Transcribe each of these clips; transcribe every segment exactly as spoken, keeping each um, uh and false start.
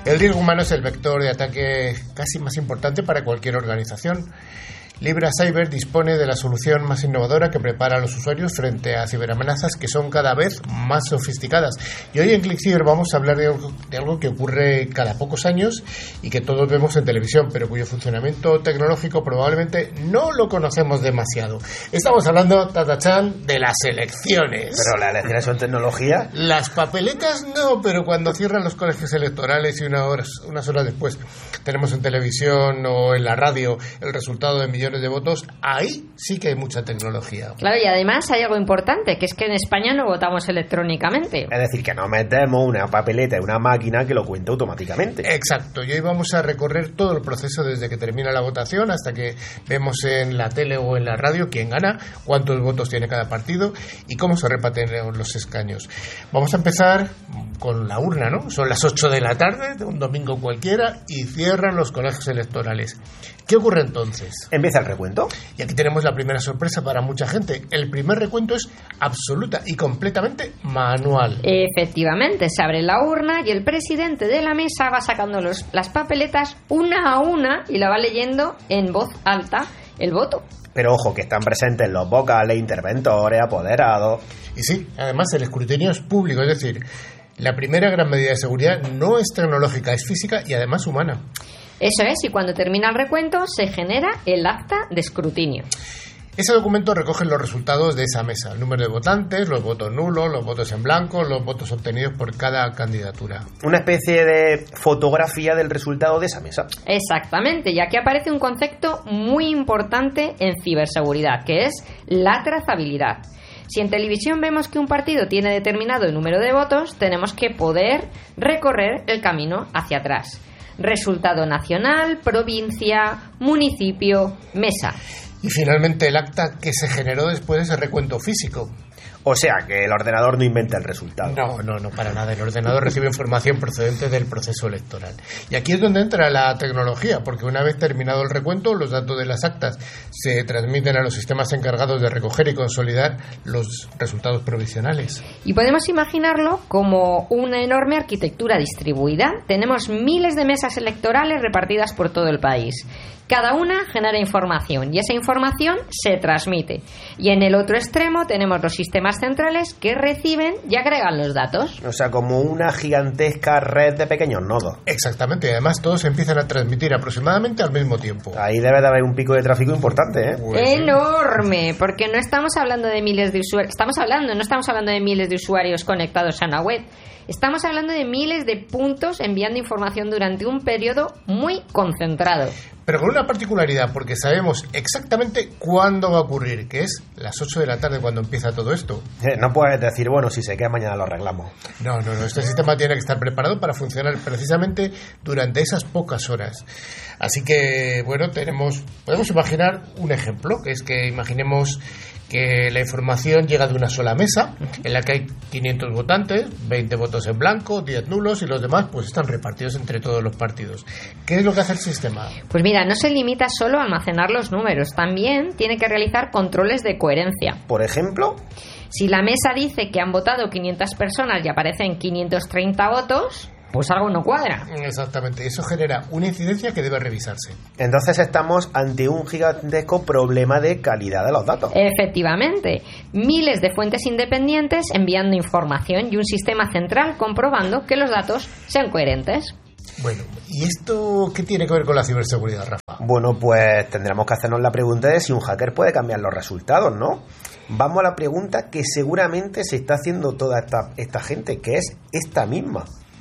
El riesgo humano es el vector de ataque casi más importante para cualquier organización. Libra Cyber dispone de la solución más innovadora que prepara a los usuarios frente a ciberamenazas que son cada vez más sofisticadas. Y hoy en ClickCyber vamos a hablar de algo, de algo que ocurre cada pocos años y que todos vemos en televisión, pero cuyo funcionamiento tecnológico probablemente no lo conocemos demasiado. Estamos hablando, Tata-chan, de las elecciones. ¿Pero las elecciones son tecnología? Las papeletas no, pero cuando cierran los colegios electorales y una horas, unas horas después tenemos en televisión o en la radio el resultado de millones de votos, ahí sí que hay mucha tecnología. Claro, y además hay algo importante, que es que en España no votamos electrónicamente. Es decir, que no metemos una papeleta en una máquina que lo cuente automáticamente. Exacto, y hoy vamos a recorrer todo el proceso desde que termina la votación hasta que vemos en la tele o en la radio quién gana, cuántos votos tiene cada partido y cómo se reparten los escaños. Vamos a empezar con la urna, ¿no? Son las ocho de la tarde de un domingo cualquiera y cierran los colegios electorales. ¿Qué ocurre entonces? Empieza el recuento. Y aquí tenemos la primera sorpresa para mucha gente. El primer recuento es absoluta y completamente manual. Efectivamente, se abre la urna y el presidente de la mesa va sacando los, las papeletas una a una y la va leyendo en voz alta el voto. Pero ojo, que están presentes los vocales, interventores, apoderados. Y sí, además el escrutinio es público, es decir, la primera gran medida de seguridad no es tecnológica, es física y además humana. Eso es, y cuando termina el recuento se genera el acta de escrutinio. Ese documento recoge los resultados de esa mesa, el número de votantes, los votos nulos, los votos en blanco, los votos obtenidos por cada candidatura. Una especie de fotografía del resultado de esa mesa. Exactamente, y aquí aparece un concepto muy importante en ciberseguridad, que es la trazabilidad. Si en televisión vemos que un partido tiene determinado número de votos, tenemos que poder recorrer el camino hacia atrás. Resultado nacional, provincia, municipio, mesa. Y finalmente el acta que se generó después de ese recuento físico. O sea, que el ordenador no inventa el resultado. No, no, no, para nada. El ordenador recibe información procedente del proceso electoral. Y aquí es donde entra la tecnología, porque una vez terminado el recuento, los datos de las actas se transmiten a los sistemas encargados de recoger y consolidar los resultados provisionales. Y podemos imaginarlo como una enorme arquitectura distribuida. Tenemos miles de mesas electorales repartidas por todo el país. Cada una genera información y esa información se transmite. Y en el otro extremo tenemos los sistemas centrales que reciben y agregan los datos. O sea, como una gigantesca red de pequeños nodos. Exactamente, y además todos empiezan a transmitir aproximadamente al mismo tiempo. Ahí debe de haber un pico de tráfico importante, ¿eh? Pues enorme, porque no estamos hablando de miles de usuarios, estamos hablando, no estamos hablando de miles de usuarios conectados a una web. Estamos hablando de miles de puntos enviando información durante un periodo muy concentrado. Pero con una particularidad, porque sabemos exactamente cuándo va a ocurrir, que es las ocho de la tarde cuando empieza todo esto. Eh, no puedes decir, bueno, si se queda mañana lo arreglamos. No, no, no. Este sistema tiene que estar preparado para funcionar precisamente durante esas pocas horas. Así que, bueno, tenemos, podemos imaginar un ejemplo, que es que imaginemos que la información llega de una sola mesa en la que hay quinientos votantes, veinte votos en blanco, diez nulos y los demás pues están repartidos entre todos los partidos. ¿Qué es lo que hace el sistema? Pues mira, no se limita solo a almacenar los números, también tiene que realizar controles de coherencia. Por ejemplo, si la mesa dice que han votado quinientas personas y aparecen quinientos treinta votos, pues algo no cuadra. Exactamente, eso genera una incidencia que debe revisarse. Entonces estamos ante un gigantesco problema de calidad de los datos. Efectivamente, miles de fuentes independientes enviando información y un sistema central comprobando que los datos sean coherentes. Bueno, ¿y esto qué tiene que ver con la ciberseguridad, Rafa? Bueno, pues tendremos que hacernos la pregunta de si un hacker puede cambiar los resultados, ¿no? Vamos a la pregunta que seguramente se está haciendo toda esta, esta gente, que es esta misma.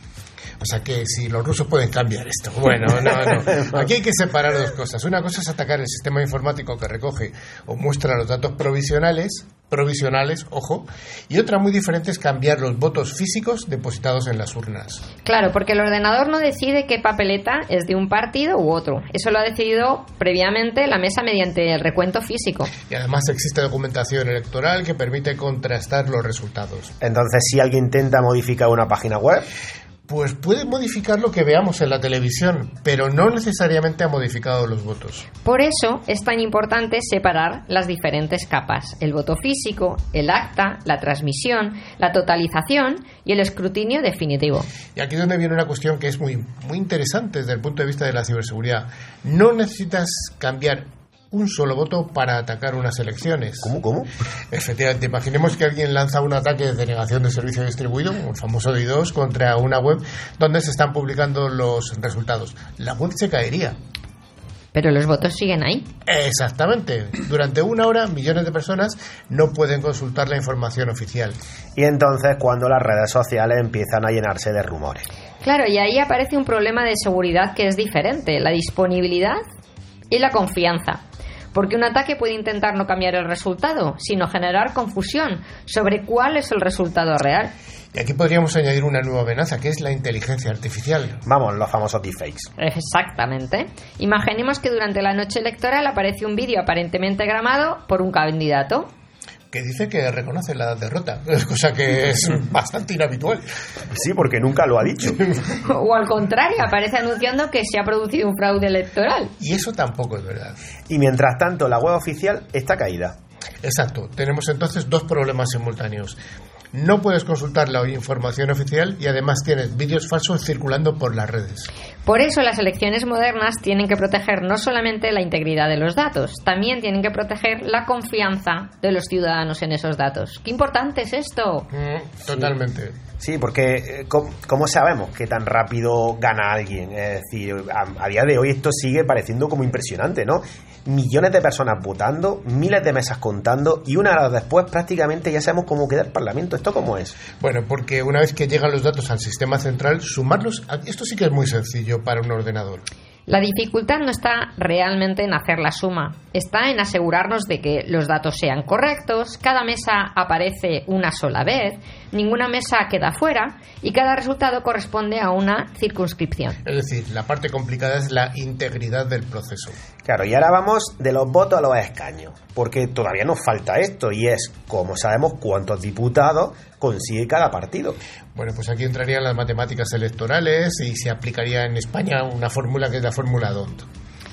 O sea que si los rusos pueden cambiar esto. Bueno, no, no. Aquí hay que separar dos cosas. Una cosa es atacar el sistema informático que recoge o muestra los datos provisionales, provisionales, ojo, y otra muy diferente es cambiar los votos físicos depositados en las urnas. Claro, porque el ordenador no decide qué papeleta es de un partido u otro. Eso lo ha decidido previamente la mesa mediante el recuento físico. Y además existe documentación electoral que permite contrastar los resultados. Entonces, si alguien intenta modificar una página web, Pues puede modificar lo que veamos en la televisión, pero no necesariamente ha modificado los votos. Por eso es tan importante separar las diferentes capas: el voto físico, el acta, la transmisión, la totalización y el escrutinio definitivo. Y aquí es donde viene una cuestión que es muy, muy interesante desde el punto de vista de la ciberseguridad. No necesitas cambiar un solo voto para atacar unas elecciones. ¿Cómo, cómo? Efectivamente, imaginemos que alguien lanza un ataque de denegación de servicio distribuido, un famoso DDoS, contra una web donde se están publicando los resultados. La web se caería. Pero los votos siguen ahí. Exactamente. Durante una hora, millones de personas no pueden consultar la información oficial. Y entonces cuando las redes sociales empiezan a llenarse de rumores. Claro, y ahí aparece un problema de seguridad que es diferente: la disponibilidad y la confianza. Porque un ataque puede intentar no cambiar el resultado, sino generar confusión sobre cuál es el resultado real. Y aquí podríamos añadir una nueva amenaza, que es la inteligencia artificial. Vamos, los famosos deepfakes. Exactamente. Imaginemos que durante la noche electoral aparece un vídeo aparentemente grabado por un candidato que dice que reconoce la derrota, cosa que es bastante inhabitual. Sí, porque nunca lo ha dicho. O al contrario, aparece anunciando que se ha producido un fraude electoral. Y eso tampoco es verdad. Y mientras tanto, la web oficial está caída. Exacto. Tenemos entonces dos problemas simultáneos. No puedes consultar la información oficial y además tienes vídeos falsos circulando por las redes. Por eso las elecciones modernas tienen que proteger no solamente la integridad de los datos, también tienen que proteger la confianza de los ciudadanos en esos datos. ¡Qué importante es esto! Mm, totalmente. Sí, porque ¿cómo sabemos qué tan rápido gana alguien? Es decir, a, a día de hoy esto sigue pareciendo como impresionante, ¿no? Millones de personas votando, miles de mesas contando y una hora después prácticamente ya sabemos cómo queda el Parlamento. ¿Esto cómo es? Bueno, porque una vez que llegan los datos al sistema central, sumarlos, esto sí que es muy sencillo para un ordenador. La dificultad no está realmente en hacer la suma, está en asegurarnos de que los datos sean correctos, cada mesa aparece una sola vez, ninguna mesa queda fuera y cada resultado corresponde a una circunscripción. Es decir, la parte complicada es la integridad del proceso. Claro, y ahora vamos de los votos a los escaños, porque todavía nos falta esto y es, como sabemos, cuántos diputados consigue cada partido. Bueno, pues aquí entrarían las matemáticas electorales y se aplicaría en España una fórmula que es la fórmula D O N T.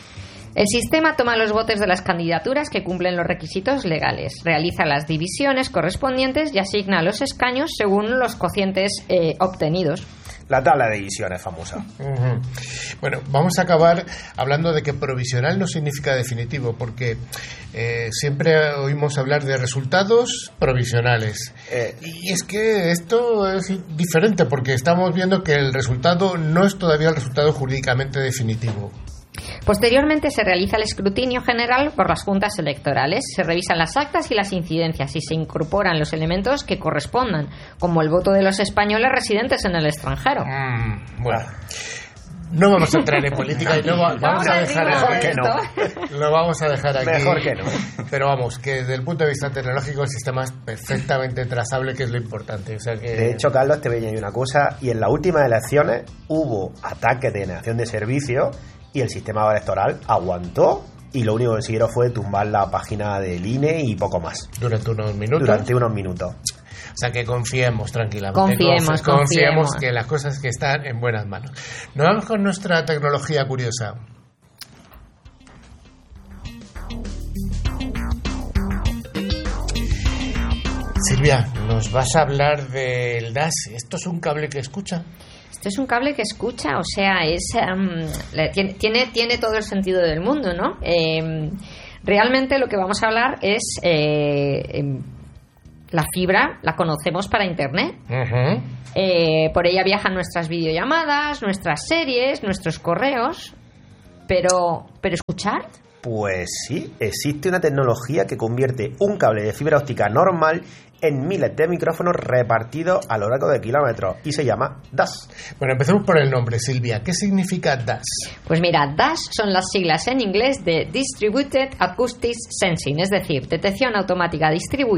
El sistema toma los votos de las candidaturas que cumplen los requisitos legales, realiza las divisiones correspondientes y asigna los escaños según los cocientes eh, obtenidos. La tabla de divisiones famosa. Uh-huh. Bueno, vamos a acabar hablando de que provisional no significa definitivo, porque eh, siempre oímos hablar de resultados provisionales. Eh, y es que esto es diferente, porque estamos viendo que el resultado no es todavía el resultado jurídicamente definitivo. Posteriormente se realiza el escrutinio general por las juntas electorales, se revisan las actas y las incidencias y se incorporan los elementos que correspondan, como el voto de los españoles residentes en el extranjero. Mm, bueno, no vamos a entrar en política y no va, vamos a dejar mejor que no. Lo vamos a dejar aquí. Mejor que no. Pero vamos, que desde el punto de vista tecnológico el sistema es perfectamente trazable, que es lo importante. O sea que... De hecho, Carlos, te voy a añadir una cosa, y en las últimas elecciones hubo ataques de denegación de servicios y el sistema electoral aguantó y lo único que consiguieron fue tumbar la página del I N E y poco más. Durante unos minutos. Durante unos minutos. O sea que confiemos tranquilamente. Confiemos, confiemos, confiemos. que las cosas que están en buenas manos. Nos vamos con nuestra tecnología curiosa. Silvia, nos vas a hablar del D A S. ¿Esto es un cable que escucha? Esto es un cable que escucha, o sea, es um, tiene, tiene tiene todo el sentido del mundo, ¿no? Eh, realmente lo que vamos a hablar es eh, eh, la fibra, la conocemos para Internet. Uh-huh. Eh, por ella viajan nuestras videollamadas, nuestras series, nuestros correos, pero pero escuchar. Pues sí, existe una tecnología que convierte un cable de fibra óptica normal en miles de micrófonos repartidos a lo largo de kilómetros y se llama D A S. Bueno, empecemos por el nombre, Silvia. ¿Qué significa D A S? Pues mira, D A S son las siglas en inglés de Distributed Acoustic Sensing, es decir, detección automática distribuida.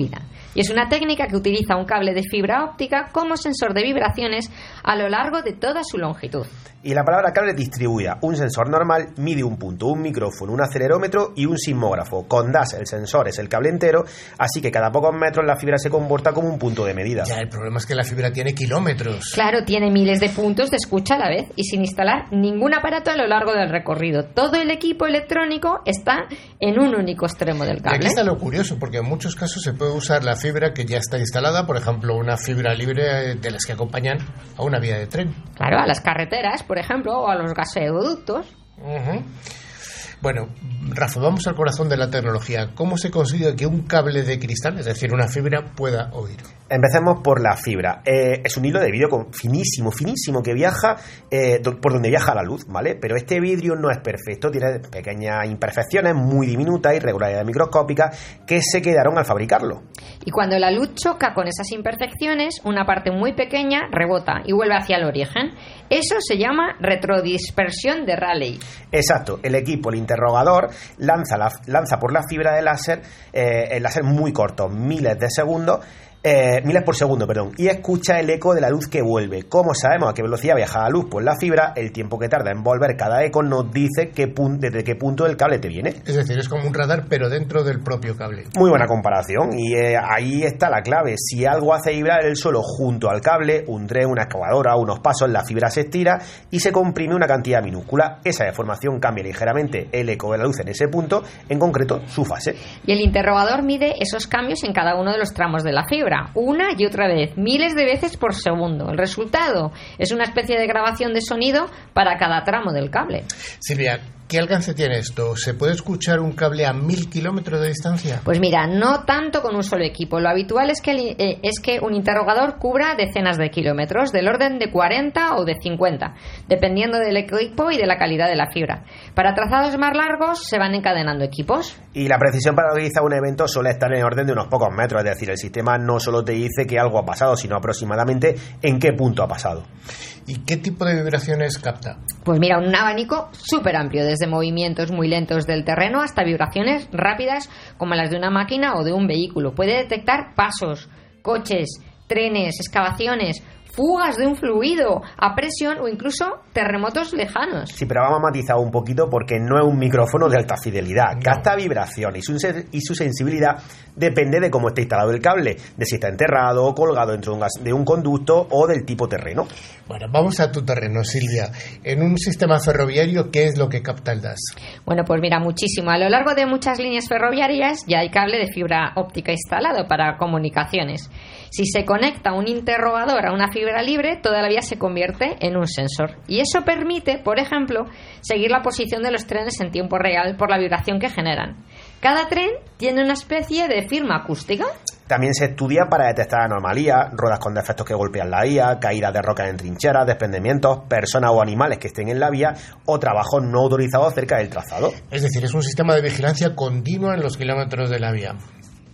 Y es una técnica que utiliza un cable de fibra óptica como sensor de vibraciones a lo largo de toda su longitud. Y la palabra cable distribuida. Un sensor normal mide un punto, un micrófono, un acelerómetro y un sismógrafo. Con D A S el sensor es el cable entero, así que cada pocos metros la fibra se comporta como un punto de medida. Ya, el problema es que la fibra tiene kilómetros. Claro, tiene miles de puntos de escucha a la vez y sin instalar ningún aparato a lo largo del recorrido. Todo el equipo electrónico está en un único extremo del Y cable. aquí está lo curioso, porque en muchos casos se puede usar la fibra que ya está instalada, por ejemplo, una fibra libre de las que acompañan a una vía de tren. Claro, a las carreteras, por ejemplo, o a los gasoductos. Uh-huh. Bueno, Rafa, vamos al corazón de la tecnología. ¿Cómo se consigue que un cable de cristal, es decir, una fibra, pueda oír? Empecemos por la fibra. Eh, es un hilo de vidrio con- finísimo, finísimo, que viaja eh, do- por donde viaja la luz, ¿vale? Pero este vidrio no es perfecto, tiene pequeñas imperfecciones muy diminutas, irregularidades microscópicas, que se quedaron al fabricarlo. Y cuando la luz choca con esas imperfecciones, una parte muy pequeña rebota y vuelve hacia el origen. Eso se llama retrodispersión de Rayleigh. Exacto, el equipo, el interrogador, lanza, la, lanza por la fibra de láser, eh, el láser muy corto, miles de segundos, eh, miles por segundo, perdón, y escucha el eco de la luz que vuelve. Como sabemos a qué velocidad viaja la luz por la fibra, el tiempo que tarda en volver cada eco nos dice qué pun- desde qué punto del cable te viene. Es decir, es como un radar, pero dentro del propio cable. Muy buena comparación, y eh, ahí está la clave. Si algo hace vibrar el suelo junto al cable, un tren, una excavadora, unos pasos, la fibra se estira y se comprime una cantidad minúscula. Esa deformación cambia ligeramente el eco de la luz en ese punto, en concreto su fase. Y el interrogador mide esos cambios en cada uno de los tramos de la fibra, una y otra vez, miles de veces por segundo. El resultado es una especie de grabación de sonido para cada tramo del cable. Silvia, ¿qué alcance tiene esto? ¿Se puede escuchar un cable a mil kilómetros de distancia? Pues mira, no tanto con un solo equipo. Lo habitual es que, el- eh, es que un interrogador cubra decenas de kilómetros, del orden de cuarenta o de cincuenta, dependiendo del equipo y de la calidad de la fibra. Para trazados más largos se van encadenando equipos. Y la precisión para realizar un evento suele estar en el orden de unos pocos metros, es decir, el sistema no solo te dice que algo ha pasado, sino aproximadamente en qué punto ha pasado. ¿Y qué tipo de vibraciones capta? Pues mira, un abanico súper amplio, desde movimientos muy lentos del terreno hasta vibraciones rápidas como las de una máquina o de un vehículo. Puede detectar pasos, coches, trenes, excavaciones, fugas de un fluido a presión o incluso terremotos lejanos. Sí, pero vamos a matizar un poquito porque no es un micrófono de alta fidelidad. No. Capta vibración y su, se- y su sensibilidad depende de cómo esté instalado el cable, de si está enterrado o colgado dentro de un, gas- de un conducto o del tipo terreno. Bueno, vamos a tu terreno, Silvia. En un sistema ferroviario, ¿qué es lo que capta el D A S? Bueno, pues mira, muchísimo. A lo largo de muchas líneas ferroviarias ya hay cable de fibra óptica instalado para comunicaciones. Si se conecta un interrogador a una fibra libre, toda la vía se convierte en un sensor. Y eso permite, por ejemplo, seguir la posición de los trenes en tiempo real por la vibración que generan. Cada tren tiene una especie de firma acústica. También se estudia para detectar anomalías, ruedas con defectos que golpean la vía, caídas de rocas en trincheras, desprendimientos, personas o animales que estén en la vía o trabajos no autorizados cerca del trazado. Es decir, es un sistema de vigilancia continua en los kilómetros de la vía.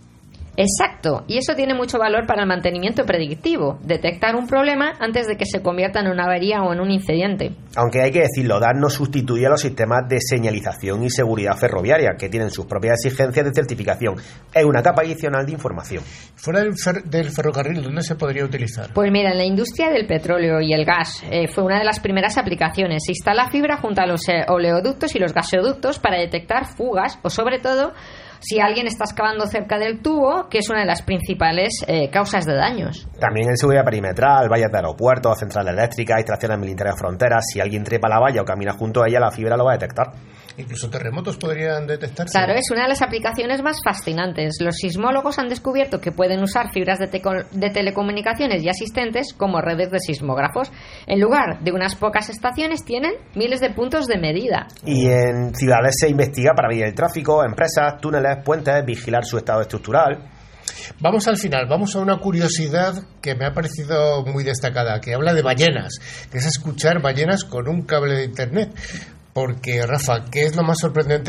Exacto, y eso tiene mucho valor para el mantenimiento predictivo, detectar un problema antes de que se convierta en una avería o en un incidente. Aunque hay que decirlo, D A S no sustituye a los sistemas de señalización y seguridad ferroviaria, que tienen sus propias exigencias de certificación. Es una capa adicional de información. Fuera del, fer- del ferrocarril, ¿dónde se podría utilizar? Pues mira, en la industria del petróleo y el gas eh, fue una de las primeras aplicaciones. Se instala fibra junto a los eh, oleoductos y los gasoductos para detectar fugas o sobre todo si alguien está excavando cerca del tubo, que es una de las principales eh, causas de daños. También en seguridad perimetral, vallas de aeropuertos, centrales eléctricas, instalaciones militares fronteras. Si alguien trepa la valla o camina junto a ella, la fibra lo va a detectar. Incluso terremotos podrían detectarse. Claro, es una de las aplicaciones más fascinantes. Los sismólogos han descubierto que pueden usar fibras de, teco- de telecomunicaciones y asistentes como redes de sismógrafos. En lugar de unas pocas estaciones, tienen miles de puntos de medida. Y en ciudades se investiga para medir el tráfico, empresas, túneles, puentes, vigilar su estado estructural. Vamos al final, vamos a una curiosidad que me ha parecido muy destacada, que habla de ballenas, que es escuchar ballenas con un cable de internet. Porque, Rafa, ¿qué es lo más sorprendente